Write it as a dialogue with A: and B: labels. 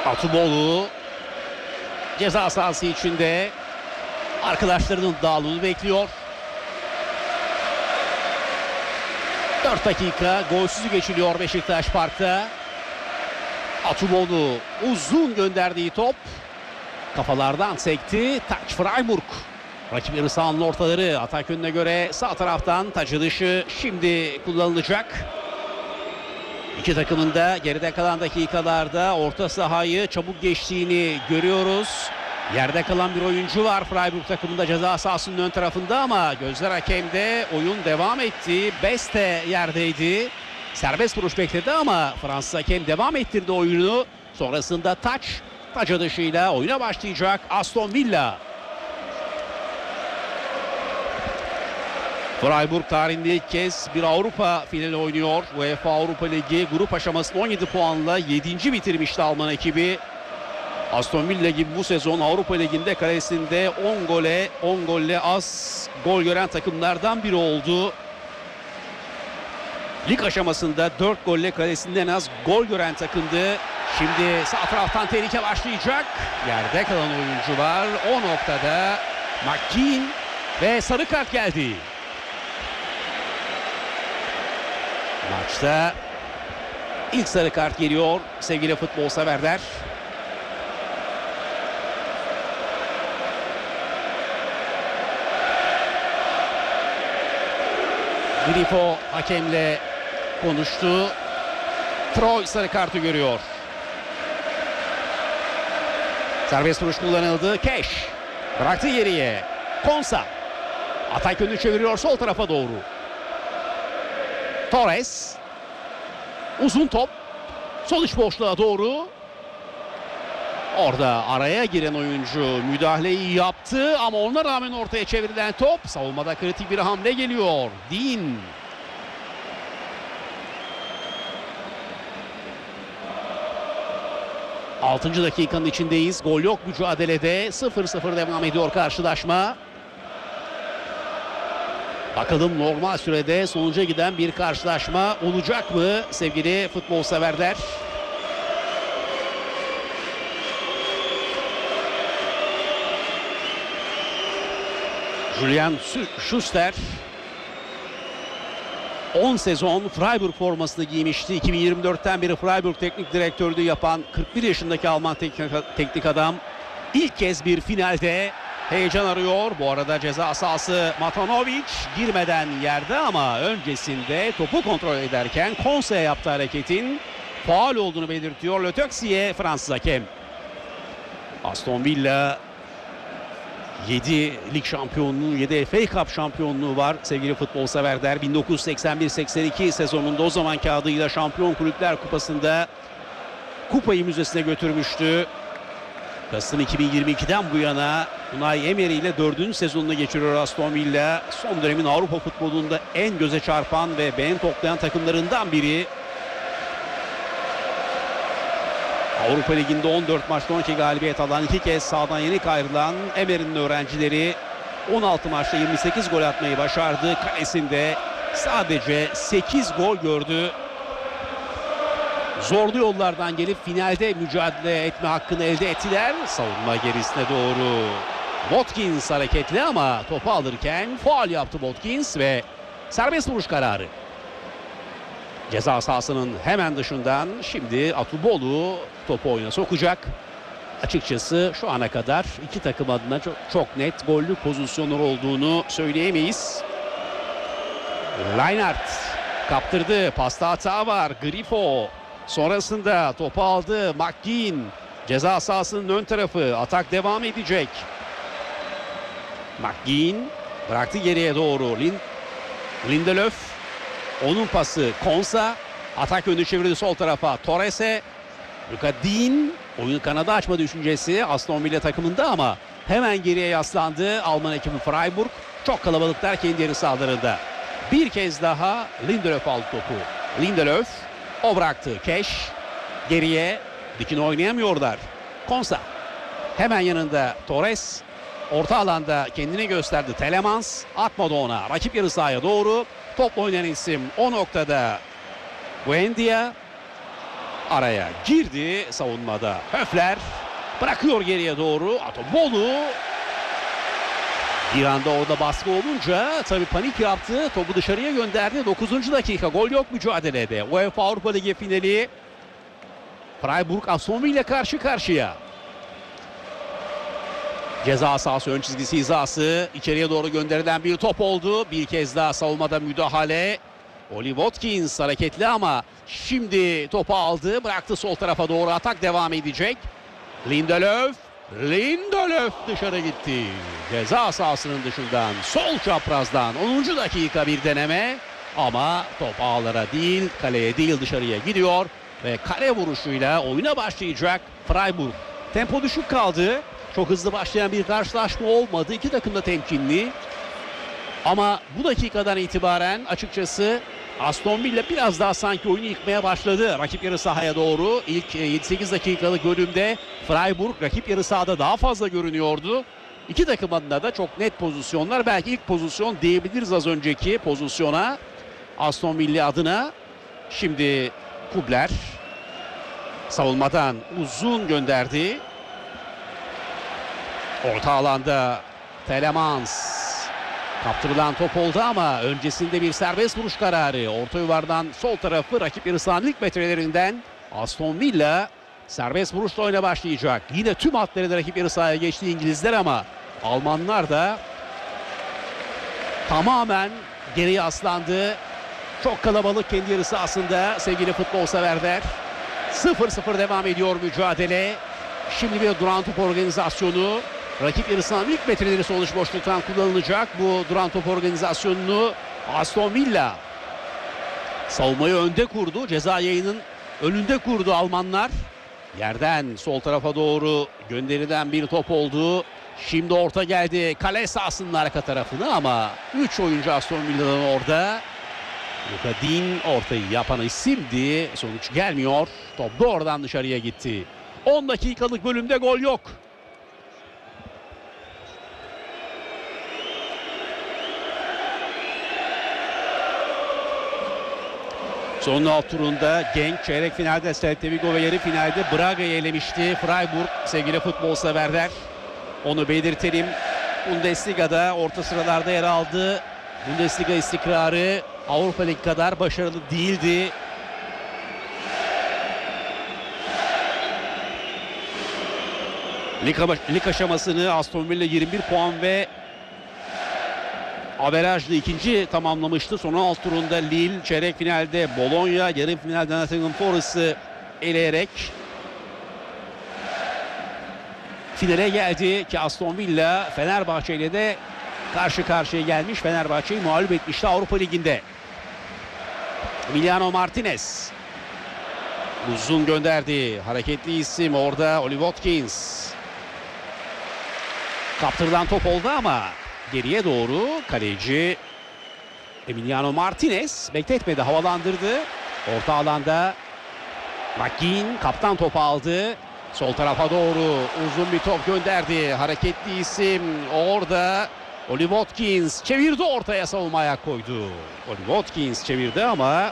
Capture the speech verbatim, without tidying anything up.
A: Atuboğlu ceza sahası içinde arkadaşlarının dağılımını bekliyor. dört dakika golsüz geçiliyor Beşiktaş Park'ta. Atuboğlu uzun gönderdiği top kafalardan sekti. Taç Freiburg. Rakip yarı sahanın ortaları atak yönüne göre sağ taraftan taç dışı şimdi kullanılacak. İki takımın da geride kalan dakikalarda orta sahayı çabuk geçtiğini görüyoruz. Yerde kalan bir oyuncu var Freiburg takımında ceza sahasının ön tarafında ama gözler hakemde, oyun devam etti. Beste yerdeydi. Serbest vuruş bekledi ama Fransız hakem devam ettirdi oyunu. Sonrasında taç, taç dışıyla oyuna başlayacak Aston Villa. Freiburg tarihinde ilk kez bir Avrupa finali oynuyor. UEFA Avrupa Ligi grup aşamasını on yedi puanla yedinci bitirmişti Alman ekibi. Aston Villa gibi bu sezon Avrupa Ligi'nde kalesinde on gole on golle az gol gören takımlardan biri oldu. Lig aşamasında dört golle kalesinde en az gol gören takımdı. Şimdi sağ taraftan tehlike başlayacak. Yerde kalan oyuncu var. O noktada McKean ve sarı kart geldi. Maçta ilk sarı kart geliyor sevgili futbol severler. Grifo hakemle konuştu. Troy sarı kartı görüyor. Serbest vuruş kullanıldı. Keş bıraktı geriye. Konsa atak yönünü çeviriyor sol tarafa doğru. Torres uzun top sol iç boşluğa doğru. Orada araya giren oyuncu müdahaleyi yaptı ama ona rağmen ortaya çevrilen top, savunmada kritik bir hamle geliyor. Dean. altıncı dakikanın içindeyiz. Gol yok mücadelede. sıfır sıfır devam ediyor karşılaşma. Bakalım normal sürede sonuca giden bir karşılaşma olacak mı sevgili futbol severler? Julian Schuster on sezon Freiburg formasını giymişti. iki bin yirmi dörtten beri Freiburg teknik direktörlüğü yapan kırk bir yaşındaki Alman teknik, teknik adam ilk kez bir finalde heyecan arıyor. Bu arada ceza sahası Matanovic girmeden yerde ama öncesinde topu kontrol ederken Konsa'ya yaptığı hareketin faul olduğunu belirtiyor Le Töxi'ye Fransız hakem. Aston Villa yedi lig şampiyonluğu, yedi F A Cup şampiyonluğu var sevgili futbol severler. bin dokuz yüz seksen bir seksen iki sezonunda o zamanki adıyla Şampiyon Kulüpler Kupası'nda kupayı müzesine götürmüştü. Kasım iki bin yirmi ikiden bu yana Unai Emery ile dördüncü sezonunu geçiriyor Aston Villa. Son dönemin Avrupa futbolunda en göze çarpan ve beğeni toplayan takımlarından biri. Avrupa Ligi'nde on dört maçta on iki galibiyet alan, iki kez sahadan yenik ayrılan Emery'nin öğrencileri on altı maçta yirmi sekiz gol atmayı başardı. Kalesinde sadece sekiz gol gördü. Zorlu yollardan gelip finalde mücadele etme hakkını elde ettiler. Savunma gerisine doğru Watkins hareketli ama topu alırken faul yaptı Watkins ve serbest vuruş kararı. Ceza sahasının hemen dışından şimdi Atuboğlu topu oyuna sokacak. Açıkçası şu ana kadar iki takım adına çok, çok net gollü pozisyonlar olduğunu söyleyemeyiz. Reinhardt kaptırdı. Pasta hata var. Grifo sonrasında topu aldı. McKean ceza sahasının ön tarafı. Atak devam edecek. McKean bıraktı geriye doğru. Lind Lindelöf. Onun pası Konsa. Atak yönünü çevirdi sol tarafa. Torres'e. Luka Dean. Oyun kanada açma düşüncesi Aston Villa takımında ama hemen geriye yaslandı Alman ekibi Freiburg. Çok kalabalıklar kendi yarı sahalarında. Bir kez daha Lindelöf aldı topu. Lindelöf. O bıraktı. Keş. Geriye. Dikine oynayamıyorlar. Konsa. Hemen yanında Torres. Orta alanda kendini gösterdi. Telemans. Atmadı ona. Rakip yarı sahaya doğru. Topla oynayan isim o noktada Buendia. araya girdi savunmada. Höfler bırakıyor geriye doğru. Atobolu bir anda orada baskı olunca tabii panik yaptı. Topu dışarıya gönderdi. dokuzuncu dakika, gol yok mücadelede. UEFA Avrupa Ligi finali. Freiburg Aston Villa ile karşı karşıya. Ceza sahası ön çizgisi hizası. İçeriye doğru gönderilen bir top oldu. Bir kez daha savunmada müdahale. Oli Watkins hareketli ama şimdi topu aldı. Bıraktı sol tarafa doğru, atak devam edecek. Lindelöf. Lindelöf dışarı gitti. Ceza sahasının dışından, sol çaprazdan onuncu dakika bir deneme. Ama top ağlara değil, kaleye değil, dışarıya gidiyor. Ve kale vuruşuyla oyuna başlayacak Freiburg. Tempo düşük kaldı. Çok hızlı başlayan bir karşılaşma olmadı. İki takım da temkinli. Ama bu dakikadan itibaren açıkçası Aston Villa biraz daha sanki oyunu yıkmaya başladı. Rakip yarı sahaya doğru ilk yedi sekiz dakikalık bölümde Freiburg rakip yarı sahada daha fazla görünüyordu. İki takım adına da çok net pozisyonlar. Belki ilk pozisyon diyebiliriz az önceki pozisyona. Aston Villa adına. Şimdi Kubler savunmadan uzun gönderdi. Orta alanda Telemans. Kaptırılan top oldu ama öncesinde bir serbest vuruş kararı. Orta yuvardan sol tarafı rakip yarı sahanın ilk metrelerinden Aston Villa serbest vuruşla oyuna başlayacak. Yine tüm hatları da rakip yarı sahaya geçti İngilizler ama Almanlar da tamamen geriye aslandı. Çok kalabalık kendi yarı sahasında sevgili futbol severler. sıfır sıfır devam ediyor mücadele. Şimdi bir duran top organizasyonu. Rakip yarı sahanın ilk metreleri sonuç boşluktan kullanılacak. Bu duran top organizasyonunu Aston Villa savunmayı önde kurdu. Ceza yayının önünde kurdu Almanlar. Yerden sol tarafa doğru gönderilen bir top oldu. Şimdi orta geldi kale sahasının arka tarafına ama üç oyuncu Aston Villa'dan orada. Luka Dean ortayı yapan isimdi. Sonuç gelmiyor. Top doğrudan dışarıya gitti. on dakikalık bölümde gol yok. Son alt turunda Genk çeyrek finalde Celta Vigo ve yarı finalde Braga'yı elemişti. Freiburg sevgili futbol severler. Onu belirtelim. Bundesliga'da orta sıralarda yer aldı. Bundesliga istikrarı Avrupa Ligi kadar başarılı değildi. Lig, lig aşamasını Aston Villa yirmi bir puan ve averajlı ikinci tamamlamıştı. Son alt turunda Lille, çeyrek finalde Bologna, yarı finalde Nottingham Forest'ı eleyerek finale geldi ki Aston Villa Fenerbahçe ile de karşı karşıya gelmiş. Fenerbahçe'yi mağlup etmişti Avrupa Ligi'nde. Emiliano Martinez uzun gönderdi. Hareketli isim orada Oli Watkins. Kaptırılan top oldu ama geriye doğru kaleci Emiliano Martinez bekletmedi, havalandırdı. Orta alanda McGinn kaptan topu aldı. Sol tarafa doğru uzun bir top gönderdi. Hareketli isim orada Oli Watkins çevirdi, ortaya savunmaya koydu. Oli Watkins çevirdi ama